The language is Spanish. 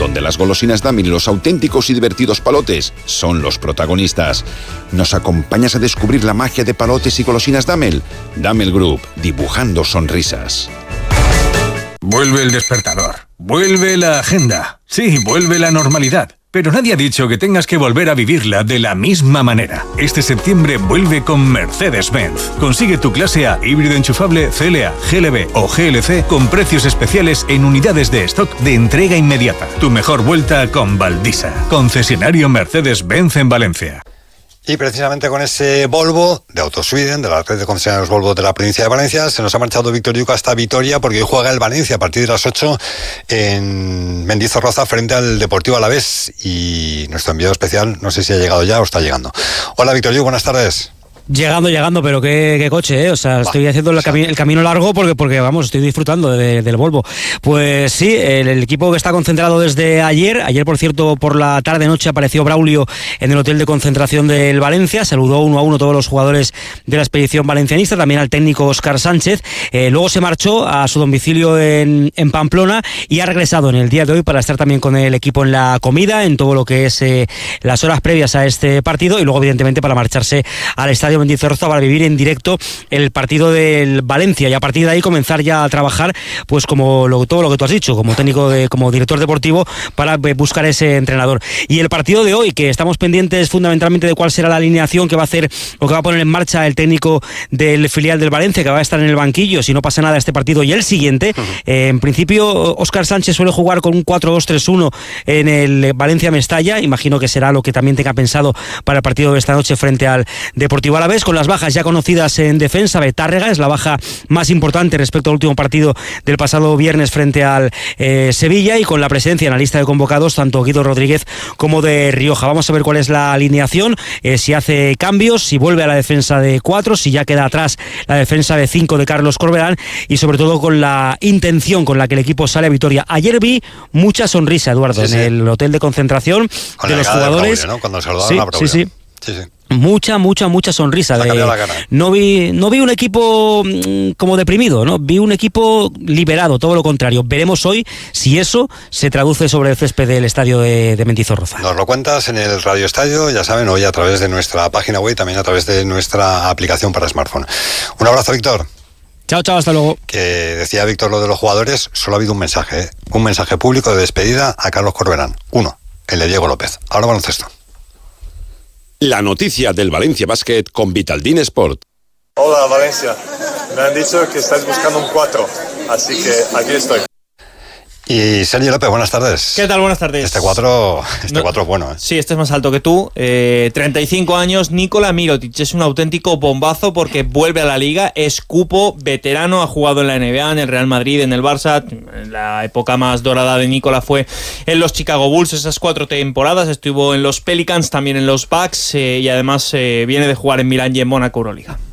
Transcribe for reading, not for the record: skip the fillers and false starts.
donde las golosinas Damel y los auténticos y divertidos palotes son los protagonistas. ¿Nos acompañas a descubrir la magia de palotes y golosinas Damel? Damel Group, dibujando sonrisas. Vuelve el despertador, vuelve la agenda, sí, vuelve la normalidad. Pero nadie ha dicho que tengas que volver a vivirla de la misma manera. Este septiembre vuelve con Mercedes-Benz. Consigue tu clase A, híbrido enchufable, CLA, GLB o GLC con precios especiales en unidades de stock de entrega inmediata. Tu mejor vuelta con Valdisa. Concesionario Mercedes-Benz en Valencia. Y precisamente con ese Volvo de Autosweden, de la red de concesionarios Volvo de la provincia de Valencia, se nos ha marchado Víctor Yuca hasta Vitoria porque hoy juega el Valencia a partir de las 8 en Mendizorroza frente al Deportivo Alavés. Y nuestro enviado especial, no sé si ha llegado ya o está llegando. Hola Víctor Yuca, buenas tardes. Llegando, pero qué coche, O sea, estoy haciendo el camino largo porque vamos, estoy disfrutando del Volvo. Pues sí, el equipo que está concentrado desde ayer, por cierto, por la tarde-noche apareció Braulio en el hotel de concentración del Valencia, saludó 1-1 todos los jugadores de la expedición valencianista, también al técnico Óscar Sánchez, luego se marchó a su domicilio en Pamplona y ha regresado en el día de hoy para estar también con el equipo en la comida, en todo lo que es las horas previas a este partido y luego evidentemente para marcharse al estadio Mendizorroza para vivir en directo el partido del Valencia y a partir de ahí comenzar ya a trabajar pues como todo lo que tú has dicho, como técnico, como director deportivo para buscar ese entrenador. Y el partido de hoy, que estamos pendientes fundamentalmente de cuál será la alineación que va a hacer o que va a poner en marcha el técnico del filial del Valencia, que va a estar en el banquillo si no pasa nada este partido y el siguiente. En principio Óscar Sánchez suele jugar con un 4-2-3-1 en el Valencia-Mestalla, imagino que será lo que también tenga pensado para el partido de esta noche frente al Deportivo Alavés, con las bajas ya conocidas en defensa. Betárrega es la baja más importante respecto al último partido del pasado viernes frente al Sevilla, y con la presencia en la lista de convocados tanto Guido Rodríguez como de Rioja. Vamos a ver cuál es la alineación, si hace cambios, si vuelve a la defensa de 4, si ya queda atrás la defensa de 5 de Carlos Corberán, y sobre todo con la intención con la que el equipo sale a Vitoria. Ayer vi mucha sonrisa, Eduardo, en el hotel de concentración con de los jugadores. De Braulio, ¿no? Cuando saludaron a Braulio. Sí. Mucha sonrisa. No vi un equipo como deprimido, ¿no? Vi un equipo liberado, todo lo contrario. Veremos hoy si eso se traduce sobre el césped del estadio de Mendizorroza. Nos lo cuentas en el Radio Estadio, ya saben, hoy a través de nuestra página web y también a través de nuestra aplicación para smartphone. Un abrazo, Víctor. Chao, hasta luego. Que decía Víctor lo de los jugadores, solo ha habido un mensaje público de despedida a Carlos Corberán. Uno, el de Diego López. Ahora baloncesto. La noticia del Valencia Basket con Vitaldin Sport. Hola Valencia, me han dicho que estás buscando un 4, así que aquí estoy. Y Sergio López, buenas tardes. ¿Qué tal? Buenas tardes. Este 4 es bueno, ¿eh? Sí, este es más alto que tú. 35 años, Nikola Mirotic. Es un auténtico bombazo porque vuelve a la liga. Es cupo veterano, ha jugado en la NBA, en el Real Madrid, en el Barça. La época más dorada de Nikola fue en los Chicago Bulls, esas 4 temporadas. Estuvo en los Pelicans, también en los Bucks y además viene de jugar en Milán y en Mónaco Euroliga.